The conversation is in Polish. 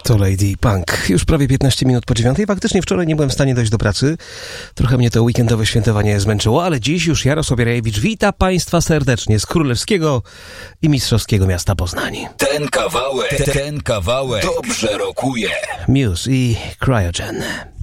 To Lady Punk. Już prawie 15 minut po 9. Faktycznie wczoraj nie byłem w stanie dojść do pracy. Trochę mnie to weekendowe świętowanie zmęczyło, ale dziś już Jarosław Jurajewicz wita Państwa serdecznie z królewskiego i mistrzowskiego miasta Poznań. Ten kawałek dobrze rokuje. Muse i Cryogen.